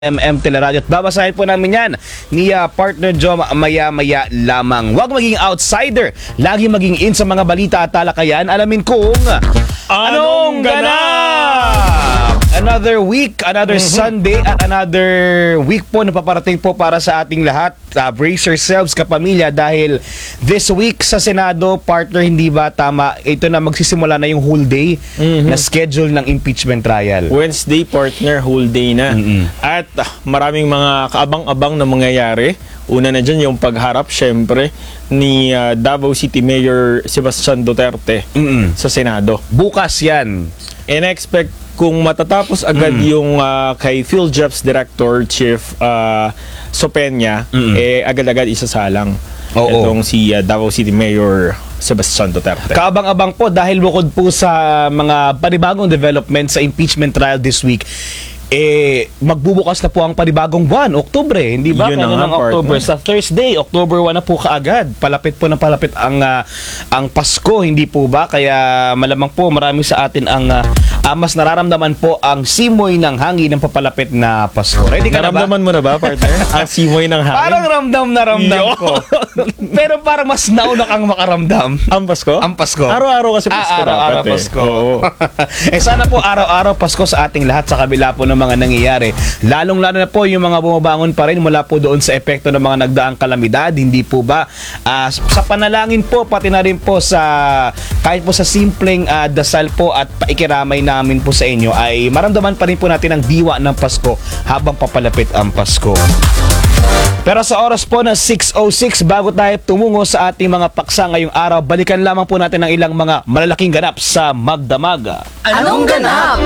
Teleradio at babasahin po namin yan ni partner Jom maya-maya lamang. Huwag maging outsider, lagi maging in sa mga balita at talakayan. Alamin kung anong ganap! Another week, another Sunday at another week po na paparating po para sa ating lahat. Brace yourselves kapamilya dahil this week sa Senado, partner, hindi ba tama? Ito na magsisimula na yung whole day na schedule ng impeachment trial. Wednesday, partner, whole day na. At maraming mga kaabang-abang na mangyayari. Una na dyan yung pagharap, syempre, ni Davao City Mayor Sebastian Duterte sa Senado. Bukas yan. And expect kung matatapos agad yung kay PhilJeps Director Chief Sopenya, agad-agad isasalang. Itong si Davao City Mayor Sebastian Duterte. Kaabang-abang po dahil bukod po sa mga panibagong development sa impeachment trial this week, magbubukas na po ang panibagong buwan, Oktubre, hindi ba? Yun Ng October sa Thursday, October 1 na po kaagad. Palapit po na palapit ang Pasko, hindi po ba? Kaya malamang po marami sa atin ang mas nararamdaman po ang simoy ng hangin ng papalapit na Pasko. Ready ka na ba? Naramdaman mo na ba, partner? Ang simoy ng hangin? Parang ramdam na ramdam ko. Pero parang mas nauna kang makaramdam. Ang Pasko? Ang Pasko. Araw-araw kasi Pasko. Araw-araw Pasko. Sana po araw-araw Pasko sa ating lahat sa kabila po ng mga nangyayari. Lalong-lalo na po yung mga bumabangon pa rin mula po doon sa epekto ng mga nagdaang kalamidad, hindi po ba? Sa panalangin po, pati na rin po sa kahit po sa simpleng dasal po at paikiramay namin po sa inyo ay maramdaman pa rin po natin ang diwa ng Pasko habang papalapit ang Pasko. Pero sa oras po na 6:06, bago tayo tumungo sa ating mga paksa ngayong araw, balikan lamang po natin ang ilang mga malalaking ganap sa Magdamag. Anong ganap?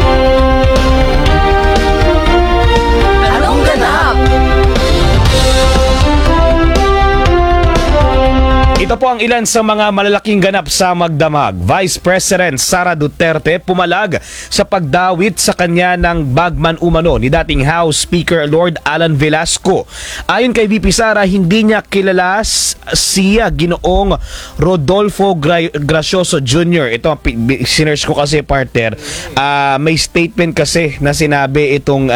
Anong ganap? Ito po ang ilan sa mga malalaking ganap sa Magdamag. Vice President Sara Duterte pumalag sa pagdawit sa kanya ng bagman umano ni dating House Speaker Lord Alan Velasco. Ayon kay VP Sara, hindi niya kilala siya Ginoong Rodolfo Gracioso Jr. Ito, sinerge ko kasi, partner. May statement kasi na sinabi itong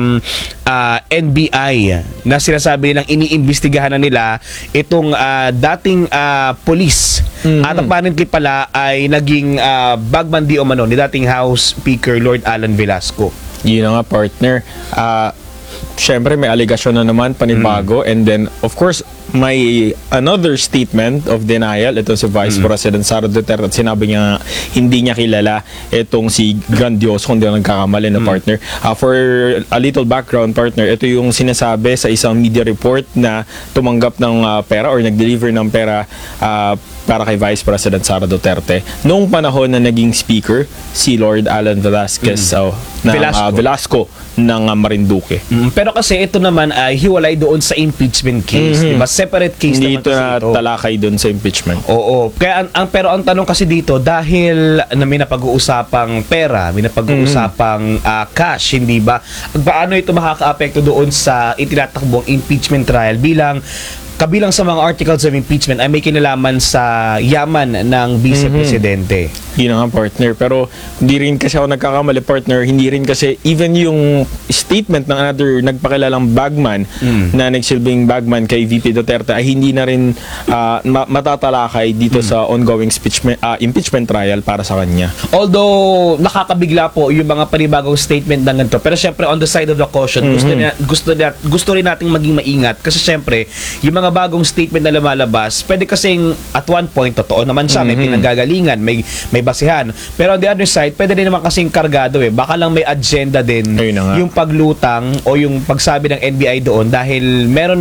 NBI na sinasabi nilang iniimbestigahan na nila itong dating police. At apparently pala ay naging bagman di umano ni dating House Speaker Lord Alan Velasco. Yun na nga, partner. Siyempre may allegation na naman, panibago, and then of course may another statement of denial. Ito si Vice President Sara Duterte at sinabi niya hindi niya kilala itong si Grandioso, kung di ako nagkakamali na partner. For a little background, partner, ito yung sinasabi sa isang media report na tumanggap ng pera or nag-deliver ng pera para kay Vice President Sara Duterte noong panahon na naging speaker si Lord Alan Velasquez Velasco ng Marinduque. Pero kasi ito naman ay hiwalay doon sa impeachment case, diba? Separate case hindi naman ito kasi na ito. talakay doon sa impeachment. Oo. Kaya pero ang tanong kasi dito, dahil na may napag-uusapang pera, may napag-uusapang cash, hindi ba? Paano ito makaka-apekto doon sa itinatakbong impeachment trial kabilang sa mga articles of impeachment ay may kinalaman sa yaman ng Vice Presidente. Yun nga, partner. Pero hindi rin kasi ako nagkakamali, partner. Hindi rin kasi even yung statement ng another nagpakilalang bagman na nagsilbing bagman kay VP Duterte ay hindi na rin matatalakay dito sa ongoing impeachment trial para sa kanya. Although nakakabigla po yung mga panibagong statement ng ganito, pero syempre on the side of the caution, gusto rin nating maging maingat kasi syempre yung mga bagong statement na lumalabas, pwede kasing at one point totoo naman siya, may pinanggagalingan, may basihan. Pero on the other side, pwede din naman kasing kargado baka lang may agenda din yung paglutang o yung pagsabi ng NBI doon dahil meron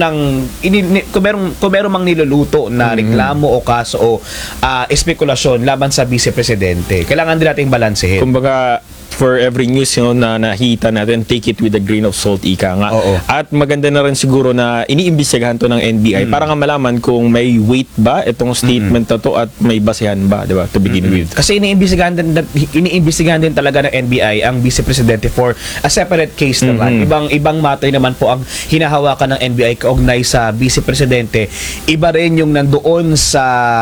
kung meron mang niluluto na reklamo o kaso o espekulasyon laban sa Vice Presidente. Kailangan din nating balansehin. Kumbaga, for every news na nakita natin, take it with a grain of salt, ika nga. At maganda na rin siguro na iniimbestigahan to ng NBI para nga malaman kung may weight ba itong statement na to at may basehan ba, di ba, to begin with. Kasi iniimbestigahan din talaga ng NBI ang Vice Presidente for a separate case naman. Ibang matter naman po ang hinahawakan ng NBI kaugnay sa Vice Presidente. Iba rin yung nandoon sa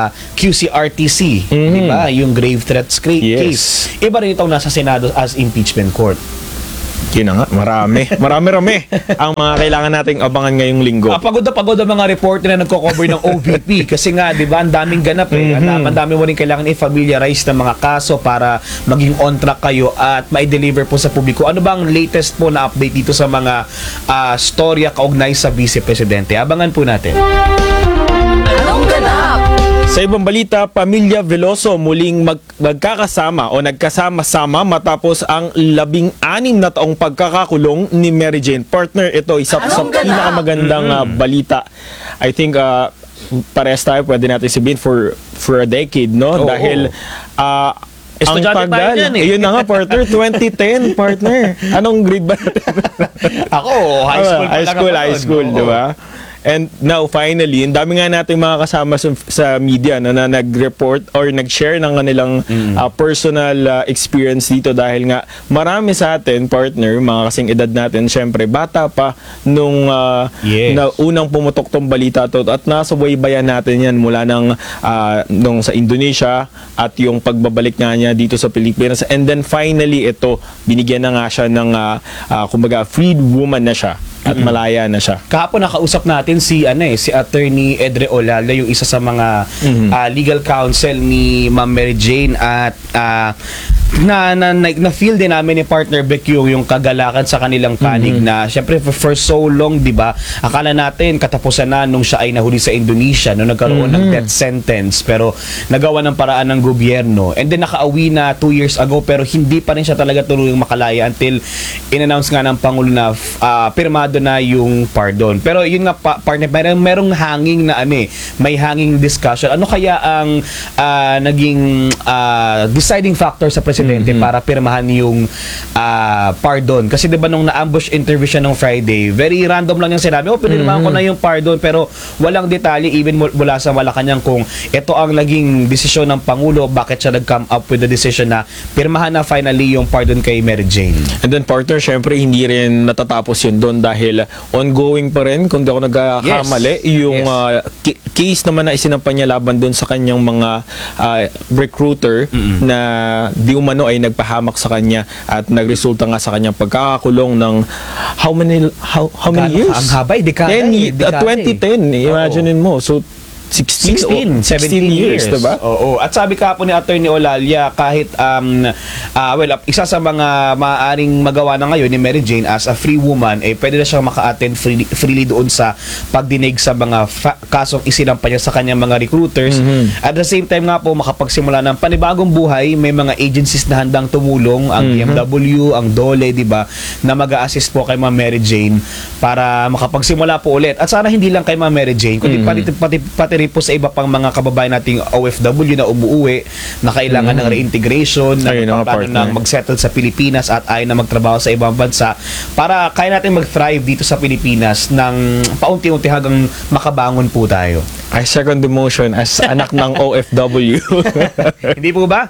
QCRTC, di ba? Yung grave threats case. Iba rin itong nasa Senado as impeachment court. Yun na nga, marami ang mga kailangan nating abangan ngayong linggo. Pagod ang mga reporter na nagko-cover ng OVP kasi nga, di ba, ang daming ganap eh. Ang dami mo rin kailangan i-familiarize ng mga kaso para maging on track kayo at ma-deliver po sa publiko. Ano ba ang latest po na update dito sa mga storya kaugnay sa Vice Presidente? Abangan po natin. Anong ganap? Sa ibang balita, pamilya Veloso muling magkakasama o nagkasama-sama matapos ang 16 na taong pagkakakulong ni Mary Jane. Partner, ito isa sa Anong ganap? pinakamagandang balita. I think parehas tayo pwede natin sabihin for a decade, no? Oo. Dahil ang Estudyante tayo tagal, niyan eh. yun na nga partner, 2010 partner. Anong grade ba natin? Ako, high school pa lang ako high nun. school, Oo. di ba? And now, finally, ang dami nga nating mga kasama sa media na nag-report or nag-share ng kanilang personal experience dito dahil nga marami sa atin, partner, mga kasing edad natin, syempre, bata pa nung Yes. na unang pumutok tong balita to at nasa waybayan natin yan mula nung sa Indonesia at yung pagbabalik nga niya dito sa Pilipinas. And then finally, ito, binigyan na nga siya ng, kumbaga, freed woman na siya at malaya na siya. Kahapon nakausap natin si Attorney Edre Olalla, yung isa sa mga legal counsel ni Ma'am Mary Jane at na feel din namin ni partner Beck yung kagalakan sa kanilang panig na syempre for so long, 'di ba? Akala natin katapusan na nung siya ay nahuli sa Indonesia nung nagkaroon ng death sentence pero nagawa ng paraan ng gobyerno. And then nakauwi na 2 years ago pero hindi pa rin siya talaga tuluyang makalaya until in-announce nga ng Pangulo na pirmado na yung pardon. Pero yun nga partner, merong hanging na may hanging discussion. Ano kaya ang naging deciding factor sa presidente para pirmahan yung pardon? Kasi 'di ba nung na-ambush interview siya nung Friday, very random lang yung sinabi, pinirmahan ko na yung pardon pero walang detalye even mula sa Malacanang kung ito ang naging desisyon ng Pangulo, bakit siya nag-come up with the decision na pirmahan na finally yung pardon kay Mary Jane. And then partner, syempre hindi rin natatapos yun doon dahil ongoing pa rin, kung di ako nagkakamali, yung case naman na isinampa niya laban doon sa kanyang mga recruiter na di umano ay nagpahamak sa kanya at nagresulta nga sa kanyang pagkakakulong ng how many years? Ang haba, dekada. 2010, imagine mo. So 16, 17 years, diba? Oo. At sabi ka po ni Attorney Olalia, kahit isa sa mga maaaring magawa na ngayon ni Mary Jane as a free woman, pwede na siyang maka-attend freely doon sa pagdinig sa mga kasong isinampa niya sa kanyang mga recruiters. At the same time nga po, makapagsimula ng panibagong buhay, may mga agencies na handang tumulong, ang BMW, ang DOLE, di ba, na mag-a-assist po kay Ma'am Mary Jane para makapagsimula po ulit. At sana hindi lang kay Ma'am Mary Jane, kundi pati rin po sa iba pang mga kababayan nating OFW na umuuwi, na kailangan ng reintegration, na plano ng mag-settle sa Pilipinas at ayaw na magtrabaho sa ibang bansa para kaya natin mag-thrive dito sa Pilipinas ng paunti-unti hanggang makabangon po tayo. I second the motion as anak ng OFW. Hindi po ba?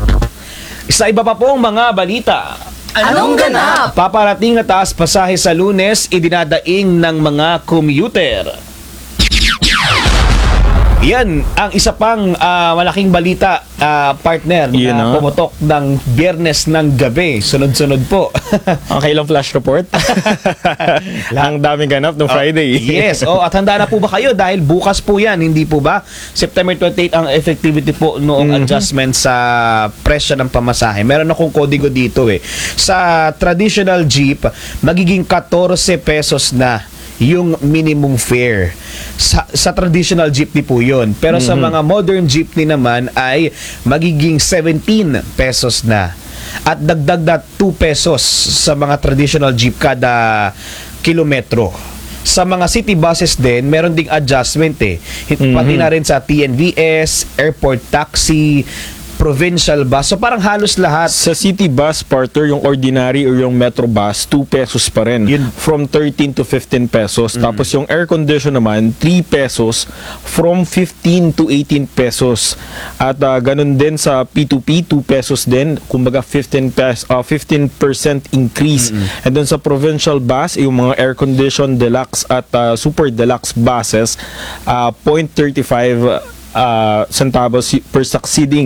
Sa iba pa pong mga balita, Anong ganap? paparating na taas pasahe sa Lunes, idinadaing ng mga commuter. Yan ang isa pang malaking balita, partner, na pumutok ng Biyernes ng gabi. Sunod-sunod po. Okay lang flash report. Ang daming ganap ng Friday. Yes. At handa na po ba kayo? Dahil bukas po yan, hindi po ba? September 28 ang effectivity po noong adjustment sa presyo ng pamasahe. Meron akong kodigo dito Sa traditional jeep, magiging 14 pesos na yung minimum fare. Sa traditional jeepney po yun. Pero sa mga modern jeepney naman ay magiging 17 pesos na. At dagdag na 2 pesos sa mga traditional jeep kada kilometro. Sa mga city buses din, meron ding adjustment Pati na rin sa TNVS, airport taxi, provincial bus. So parang halos lahat. Sa city bus, partner, yung ordinary or yung metro bus, 2 pesos pa rin. From 13 to 15 pesos. Tapos yung air condition naman, 3 pesos from 15 to 18 pesos. At ganun din sa P2P, 2 pesos din. Kumbaga 15% increase. And then sa provincial bus, yung mga air condition, deluxe at super deluxe buses, 0.35 centavos per succeeding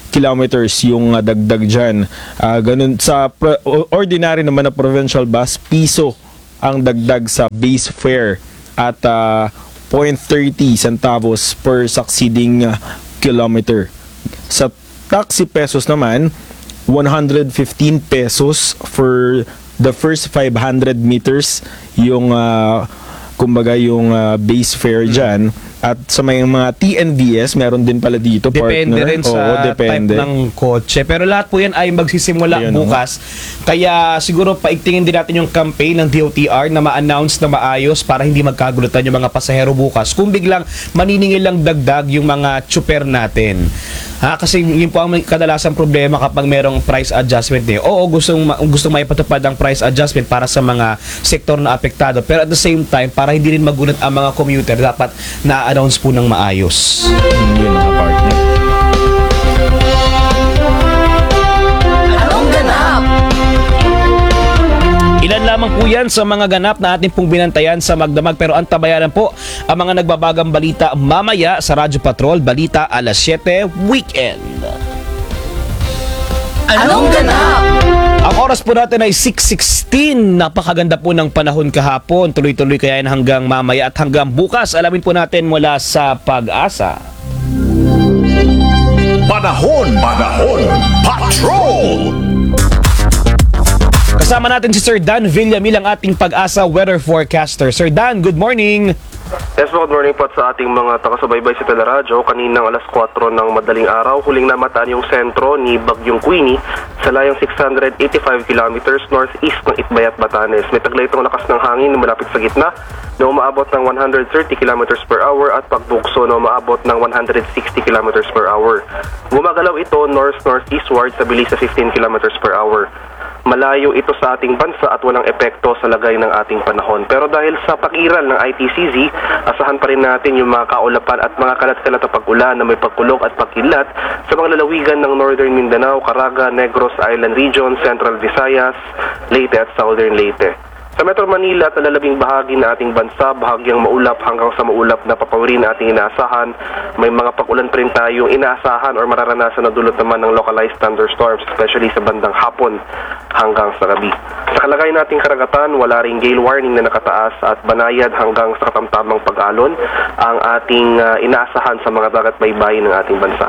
kilometers yung dagdag dyan. Ganun sa ordinary naman na provincial bus, piso ang dagdag sa base fare at 0.30 centavos per succeeding kilometer. Sa taxi pesos naman, 115 pesos for the first 500 meters yung kumbaga yung base fare dyan. At sa may mga TNVS, meron din pala dito, Depende partner. rin sa depende. type ng kotse. Pero lahat po yan ay magsisimula Ayun, bukas. Kaya siguro paigtingin din natin yung campaign ng DOTR na ma-announce na maayos para hindi magkagulutan yung mga pasahero bukas. Kung biglang maniningil lang dagdag yung mga tsuper natin. Kasi yun po ang kadalasang problema kapag merong price adjustment eh. Oo, gustong maipatupad ang price adjustment para sa mga sektor na apektado. Pero at the same time, para hindi rin magulat ang mga commuter, dapat na-announce po ng maayos. Yun mga partner. Anong ganap? Ilan lamang po yan sa mga ganap na ating pong binantayan sa Magdamag. Pero ang tabayanan po ang mga nagbabagang balita mamaya sa Radyo Patrol, Balita alas 7, Weekend. Anong ganap? Ang oras po natin ay 6:16. Napakaganda po ng panahon kahapon. Tuloy-tuloy kaya yan hanggang mamaya at hanggang bukas. Alamin po natin mula sa Pag-asa. Panahon Patrol! Kasama natin si Sir Dan Villamil, ang ating Pag-asa weather forecaster. Sir Dan, good morning. Yes po, good morning po sa ating mga takasubaybay sa Teleradyo. Kaninang alas 4 ng madaling araw, huling namataan yung sentro ni Bagyong Queenie sa layong 685 kilometers northeast ng Itbayat, Batanes. May taglay itong lakas ng hangin na malapit sa gitna na umaabot ng 130 kilometers per hour at pagbukso na umaabot ng 160 kilometers per hour. Gumagalaw ito north-northeastward sa bilis sa 15 kilometers per hour. Malayo ito sa ating bansa at walang epekto sa lagay ng ating panahon. Pero dahil sa pakiral ng ITCZ, asahan pa rin natin yung mga kaulapan at mga kalat-kalat na pag-ulan na may pagkulog at pagkilat sa mga lalawigan ng Northern Mindanao, Caraga, Negros Island Region, Central Visayas, Leyte at Southern Leyte. Sa Metro Manila at lalabing bahagi ng ating bansa, bahagyang maulap hanggang sa maulap na papawiri na ating inaasahan. May mga pag-ulan pa rin tayong inaasahan or mararanasan na dulot naman ng localized thunderstorms, especially sa bandang hapon hanggang sa gabi. Sa kalagayan nating karagatan, wala ring gale warning na nakataas at banayad hanggang sa katamtamang pag-alon ang ating inaasahan sa mga dagat baybayin ng ating bansa.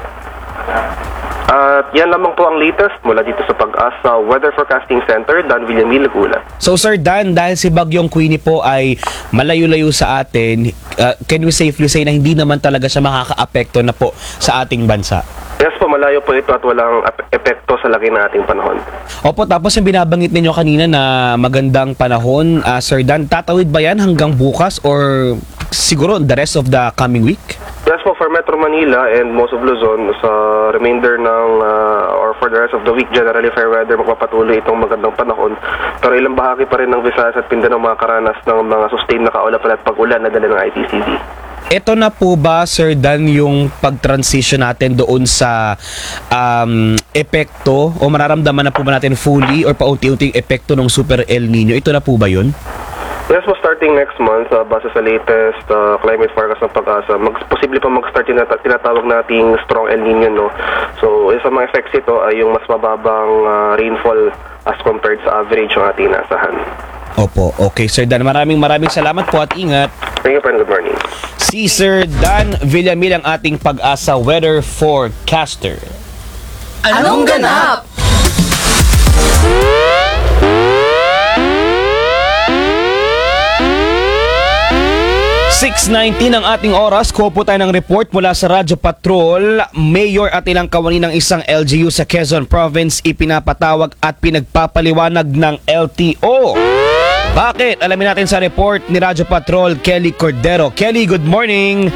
At yan lamang po ang latest mula dito sa Pag-asa Weather Forecasting Center, Dan Villamil, Laguna. So Sir Dan, dahil si Bagyong Queenie po ay malayo-layo sa atin, can we safely say na hindi naman talaga siya makaka-apekto na po sa ating bansa? Yes po, malayo po ito at walang epekto sa laki ng ating panahon. Opo, tapos yung binabangit ninyo kanina na magandang panahon, Sir Dan, tatawid ba yan hanggang bukas or siguro the rest of the coming week? Yes po, for Metro Manila and most of Luzon, sa remainder ng or for the rest of the week, generally fair weather, magpapatuloy itong magandang panahon. Pero ilang bahagi pa rin ng Visayas at Mindanao makakaranas ng mga sustained na kaulapan at pag-ulan na dala ng ITCZ. Ito na po ba, Sir Dan, yung pag-transition natin doon sa epekto o mararamdaman na po ba natin fully or paunti-unting epekto ng Super El Nino? Ito na po ba yun? Yes po, starting next month, base sa latest climate forecast ng Pag-asa, posible pa mag-start yung tinatawag nating strong El Nino, no? So, isa mga effects ito ay yung mas mababang rainfall as compared sa average ng ating inasahan. Opo, okay Sir Dan, maraming salamat po at ingat. Thank you, friend. Good morning. Si Sir Dan Villamil ang ating Pag-asa weather forecaster. Anong ganap? 6:19 ang ating oras. Kuha po tayo ng report mula sa Radyo Patrol. Mayor at ilang kawani ng isang LGU sa Quezon Province ipinapatawag at pinagpapaliwanag ng LTO. Bakit? Alamin natin sa report ni Radyo Patrol, Kelly Cordero. Kelly, good morning!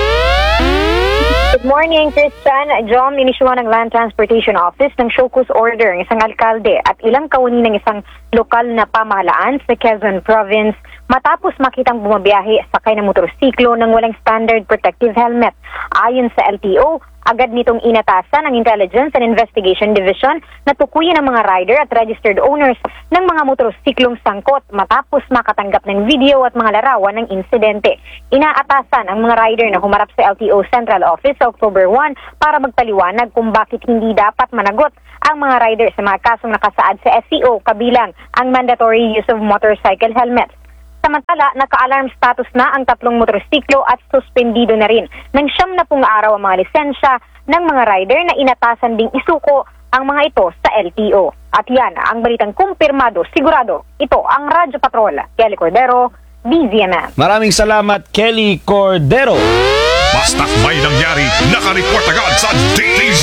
Good morning, Christian. John, inisyuhan ng Land Transportation Office ng show cause order ng isang alkalde at ilang kawani ng isang lokal na pamahalaan sa Quezon Province matapos makitang bumabiyahe sakay ng motorsiklo ng walang standard protective helmet. Ayon sa LTO, Agad nitong inatasan ng Intelligence and Investigation Division na tukuyin ang mga rider at registered owners ng mga motorsiklong sangkot matapos makatanggap ng video at mga larawan ng insidente. Inaatasan ang mga rider na humarap sa LTO Central Office sa October 1 para magpaliwanag kung bakit hindi dapat managot ang mga rider sa mga kasong nakasaad sa SCO kabilang ang mandatory use of motorcycle helmets. Samantala, naka-alarm status na ang 3 motorsiklo at suspendido na rin ng 70 araw ang mga lisensya ng mga rider na inatasan ding isuko ang mga ito sa LTO. At yan ang balitang kumpirmado, sigurado. Ito ang Radyo Patrol. Kelly Cordero, DZMM. Maraming salamat, Kelly Cordero. Basta't may nangyari, nakareport agad sa DZMM.